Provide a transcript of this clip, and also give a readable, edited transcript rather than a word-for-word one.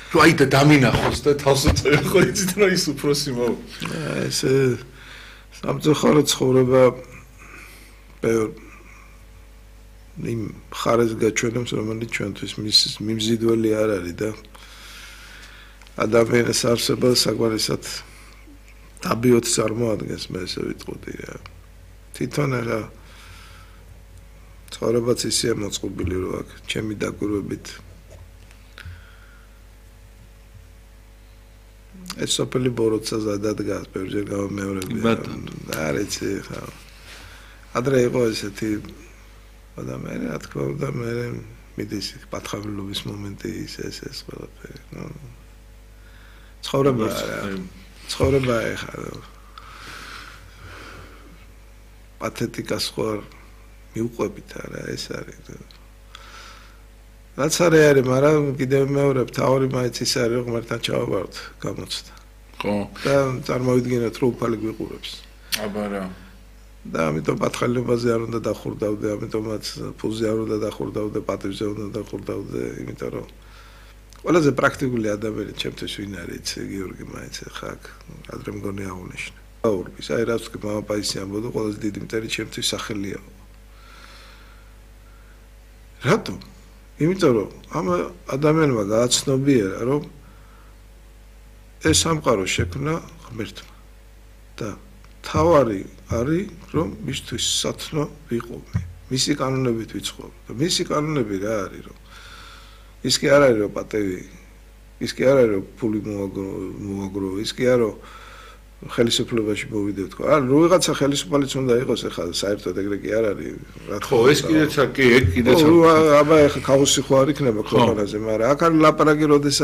რომ აი და დამინახოს და თავს უწევი ხო იცით რომ ის უფროსი მოვა. ესე სამწუხარო ცხოვრება იმ ხარეს გაჩვენებს, რომელიც ჩვენთვის მიმზიდველი არ არის და ადამიანის არსება საკმარისად დაბიოთ წარმოადგენს, მე ესე ვიტყოდი რა. თვითონ რა ცხოვრებაც ისეა მოწყობილი რომ აქ ჩემი დაკვირვებით ეს სოფელი ბოროტსა ზადად დგას ბევრჯერ გამომეორები. არ იცი ხა. ადრე იყო ესეთი ადამიანი, რა თქმა უნდა, მე მიდის პათხავილობის მომენტი ეს ყველაფერი. ცხოვრება ეხა პათეტიკას ხო მიუყვებით არა ეს არის. რაც არის, მაგრამ კიდევ მეორე თავი მაინც ის არის, რომ ღმერთთან ჩავაბაროთ გამოცდა. ხო. და წარმოვიდგინოთ, რომ უფალი გვიყურებს. აბა რა. და ამიტომ პათხალიობაზე არ უნდა დახურდავდე, ამიტომაც ფულზე არ უნდა დახურდავდე, პატივზე უნდა დახურდავდე, იმიტომ რომ ყველაზე პრაქტიკული ადამიანი ჩემთვის ვინ არის, გიორგი მაინც ხა აქ ადრე მგონი აღუნიშნა. აურბის, აი რაც კი მამაპაისი ამბობდა, ყველაზე დიდი მტერი ჩემთვის სახელია. რატო? იმიტომ რომ ამ ადამიანმა გააცნობიერა, რომ ეს სამყარო შექმნა ღმერთმა და თავარი არის, რომ მისთვის სათნო ვიყოვი. მისი კანონებით ვიცხოვრ და მისი კანონები რა არის, რომ ის კი არ არის, რომ პატევი, ის კი არ არის, რომ ფული მოაგრო, ის კი არა, რომ ხელისუფლებაში მოვიდეთ ხო? არა, ვიღაცა ხელისუფალიც უნდა იყოს, ეხლა საერთოდ ეგრე კი არ არის. რა თქმა უნდა. ხო, ეს კიდეც კი, ეგ კიდეც. აბა ეხლა ქაოსი ხო არ იქნება ქვეყანაზე, მაგრამ აქ არის ლაპარაკი, როდესაც